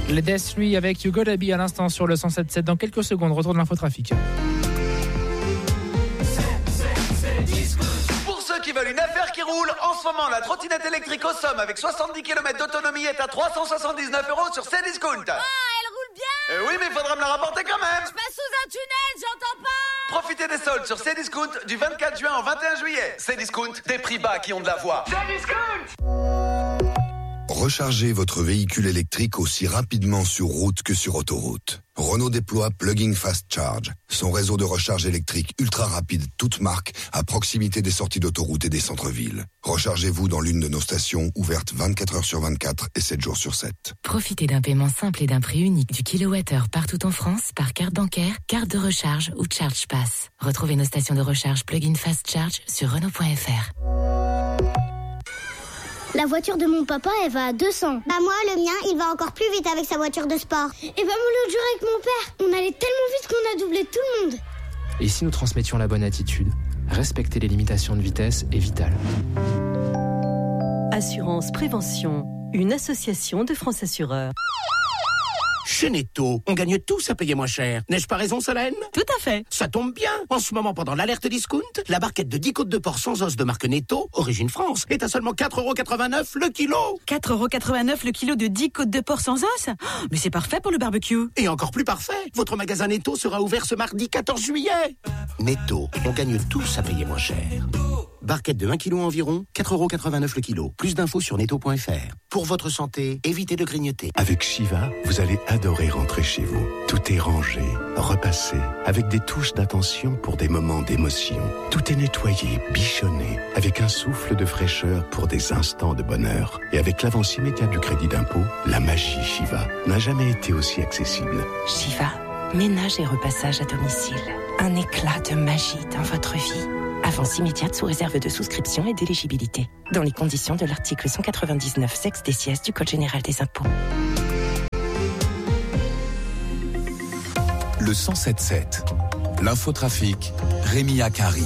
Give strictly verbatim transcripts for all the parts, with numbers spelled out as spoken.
Les Death lui avec You Gotta Be à l'instant sur le cent sept sept. Dans quelques secondes, retour de l'infotrafic. Pour ceux qui veulent une affaire qui roule, en ce moment, la trottinette électrique au somme avec soixante-dix kilomètres d'autonomie est à trois cent soixante-dix-neuf euros sur Cdiscount. Ah, elle roule bien. Euh, oui, mais il faudra me la rapporter quand même. Je passe sous un tunnel, j'entends pas. Profitez des soldes sur Cdiscount du vingt-quatre juin au vingt et un juillet. Cdiscount, des prix bas qui ont de la voix. Cdiscount. Rechargez votre véhicule électrique aussi rapidement sur route que sur autoroute. Renault déploie Plug-in Fast Charge, son réseau de recharge électrique ultra rapide, toute marque, à proximité des sorties d'autoroute et des centres-villes. Rechargez-vous dans l'une de nos stations ouvertes vingt-quatre heures sur vingt-quatre et sept jours sur sept. Profitez d'un paiement simple et d'un prix unique du kilowattheure partout en France par carte bancaire, carte de recharge ou Charge Pass. Retrouvez nos stations de recharge Plug-in Fast Charge sur Renault point F R. La voiture de mon papa, elle va à deux cents. Bah moi, le mien, il va encore plus vite avec sa voiture de sport. Et bah moi, l'autre jour avec mon père, on allait tellement vite qu'on a doublé tout le monde. Et si nous transmettions la bonne attitude, respecter les limitations de vitesse est vital. Assurance Prévention, une association de France Assureurs. Chez Netto, on gagne tous à payer moins cher. N'ai-je pas raison, Solène ? Tout à fait. Ça tombe bien. En ce moment, pendant l'alerte discount, la barquette de dix côtes de porc sans os de marque Netto, origine France, est à seulement quatre euros quatre-vingt-neuf le kilo. quatre euros quatre-vingt-neuf le kilo de dix côtes de porc sans os ? Oh, mais c'est parfait pour le barbecue. Et encore plus parfait, votre magasin Netto sera ouvert ce mardi quatorze juillet. Netto, on gagne tous à payer moins cher. Barquette de un kilo environ, quatre euros quatre-vingt-neuf le kilo. Plus d'infos sur netto point F R. Pour votre santé, évitez de grignoter. Avec Shiva, vous allez adorer rentrer chez vous. Tout est rangé, repassé, avec des touches d'attention pour des moments d'émotion. Tout est nettoyé, bichonné, avec un souffle de fraîcheur pour des instants de bonheur. Et avec l'avance immédiate du crédit d'impôt, la magie Shiva n'a jamais été aussi accessible. Shiva, ménage et repassage à domicile. Un éclat de magie dans votre vie. Avance immédiate sous réserve de souscription et d'éligibilité. Dans les conditions de l'article cent quatre-vingt-dix-neuf sexe D C S du Code général des impôts. Le cent sept sept. L'infotrafic, Rémi Akari.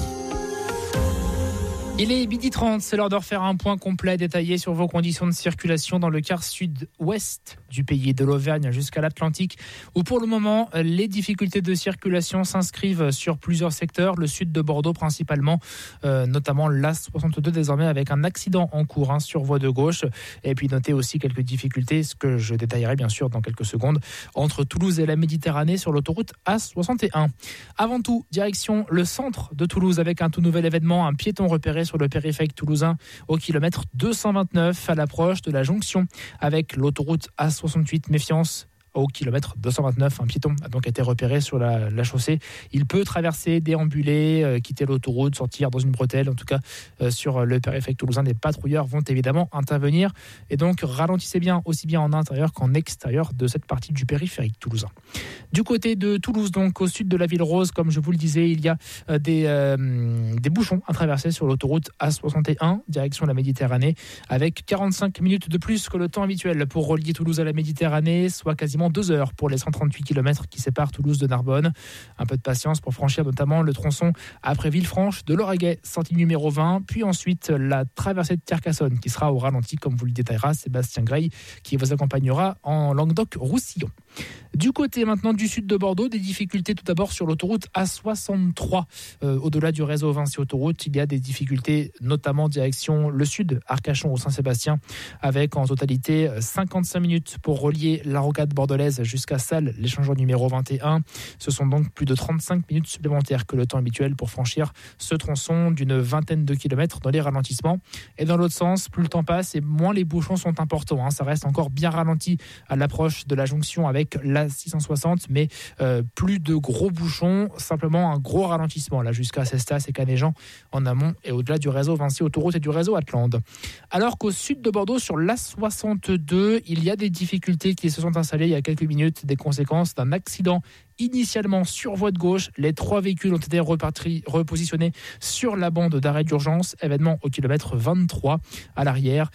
Il est midi trente, c'est l'heure de refaire un point complet détaillé sur vos conditions de circulation dans le quart sud-ouest du pays, de l'Auvergne jusqu'à l'Atlantique, où pour le moment, les difficultés de circulation s'inscrivent sur plusieurs secteurs, le sud de Bordeaux principalement, euh, notamment l'A soixante-deux désormais avec un accident en cours hein, sur voie de gauche, et puis notez aussi quelques difficultés, ce que je détaillerai bien sûr dans quelques secondes, entre Toulouse et la Méditerranée sur l'autoroute A soixante et un. Avant tout, direction le centre de Toulouse avec un tout nouvel événement, un piéton repéré sur le périphérique toulousain au kilomètre deux cent vingt-neuf à l'approche de la jonction avec l'autoroute A soixante-huit. Méfiance au kilomètre deux cent vingt-neuf, un piéton a donc été repéré sur la, la chaussée. Il peut traverser, déambuler, euh, quitter l'autoroute, sortir dans une bretelle. En tout cas, euh, sur le périphérique toulousain, des patrouilleurs vont évidemment intervenir. Et donc, ralentissez bien, aussi bien en intérieur qu'en extérieur de cette partie du périphérique toulousain. Du côté de Toulouse, donc au sud de la ville rose, comme je vous le disais, il y a euh, des, euh, des bouchons à traverser sur l'autoroute A soixante et un, direction la Méditerranée, avec quarante-cinq minutes de plus que le temps habituel pour relier Toulouse à la Méditerranée, soit quasiment deux heures pour les cent trente-huit kilomètres qui séparent Toulouse de Narbonne. Un peu de patience pour franchir notamment le tronçon après Villefranche de l'Oreguet, sortie numéro vingt, puis ensuite la traversée de Carcassonne qui sera au ralenti, comme vous le détaillera Sébastien Grey, qui vous accompagnera en Languedoc-Roussillon. Du côté maintenant du sud de Bordeaux, des difficultés tout d'abord sur l'autoroute A soixante-trois. Euh, au-delà du réseau Vinci Autoroute, il y a des difficultés notamment direction le sud, Arcachon au Saint-Sébastien, avec en totalité cinquante-cinq minutes pour relier la rocade bordelaise jusqu'à Salles, l'échangeur numéro vingt et un. Ce sont donc plus de trente-cinq minutes supplémentaires que le temps habituel pour franchir ce tronçon d'une vingtaine de kilomètres dans les ralentissements. Et dans l'autre sens, plus le temps passe et moins les bouchons sont importants. Hein. Ça reste encore bien ralenti à l'approche de la jonction avec la six cent soixante, mais euh, plus de gros bouchons, simplement un gros ralentissement là jusqu'à Cestas et Canéjan en amont et au-delà du réseau Vinci Autoroute et du réseau Atlande. Alors qu'au sud de Bordeaux, sur l'A soixante-deux, il y a des difficultés qui se sont installées il y a quelques minutes, des conséquences d'un accident initialement sur voie de gauche. Les trois véhicules ont été repartis, repositionnés sur la bande d'arrêt d'urgence, événement au kilomètre vingt-trois à l'arrière.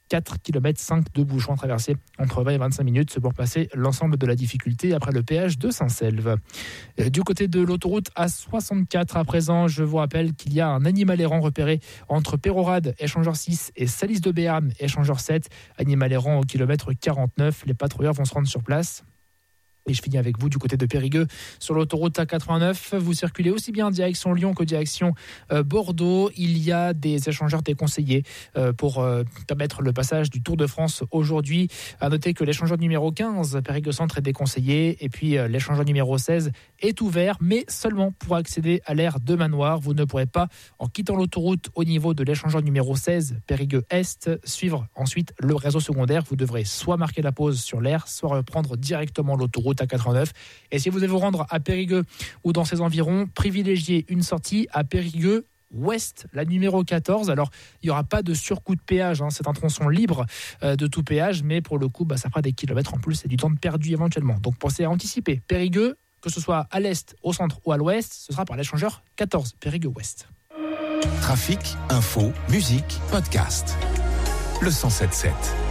quatre kilomètres cinq de bouchons à traverser entre vingt et vingt-cinq minutes pour passer l'ensemble de la difficulté après le péage de Saint-Selve. Du côté de l'autoroute A soixante-quatre à présent, je vous rappelle qu'il y a un animal errant repéré entre Pérorade, échangeur six et Salis de Béarn, échangeur sept. Animal errant au kilomètre quarante-neuf. Les patrouilleurs vont se rendre sur place. Et je finis avec vous du côté de Périgueux sur l'autoroute A quatre-vingt-neuf. Vous circulez aussi bien en direction Lyon que direction euh, Bordeaux. Il y a des échangeurs déconseillés euh, pour euh, permettre le passage du Tour de France aujourd'hui. À noter que l'échangeur numéro quinze, Périgueux Centre, est déconseillé. Et puis euh, l'échangeur numéro seize est ouvert, mais seulement pour accéder à l'aire de Manoir. Vous ne pourrez pas, en quittant l'autoroute au niveau de l'échangeur numéro seize, Périgueux Est, suivre ensuite le réseau secondaire. Vous devrez soit marquer la pause sur l'aire, soit reprendre directement l'autoroute A quatre-vingt-neuf. Et si vous devez vous rendre à Périgueux ou dans ses environs, privilégiez une sortie à Périgueux Ouest, la numéro quatorze. Alors, il n'y aura pas de surcoût de péage, hein. C'est un tronçon libre euh, de tout péage, mais pour le coup, bah, ça fera des kilomètres en plus et du temps de perdu éventuellement. Donc, pensez à anticiper. Périgueux, que ce soit à l'est, au centre ou à l'ouest, ce sera par l'échangeur quatorze, Périgueux Ouest. Trafic, info, musique, podcast. Le cent sept sept.